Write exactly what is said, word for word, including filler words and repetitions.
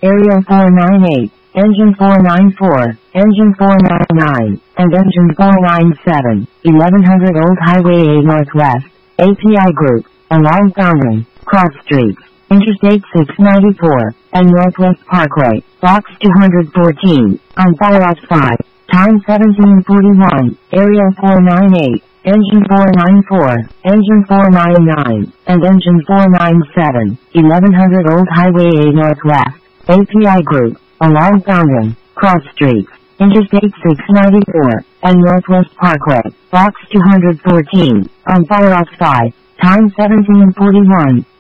Area four nine eight, Engine four nine four, Engine four nine nine, and Engine four nine seven, eleven hundred Old Highway eight Northwest, A P I Group, along Foundry, Cross Streets, Interstate six ninety-four, and Northwest Parkway, Box two fourteen, on Fire Ops five, time seventeen forty-one, Area four nine eight, Engine four nine four, Engine four nine nine, and Engine four nine seven, eleven hundred Old Highway eight Northwest, A P I Group, along Foundry, Cross Streets, Interstate six ninety-four, and Northwest Parkway, Box two fourteen, on Fire Ops five, time seventeen forty-one,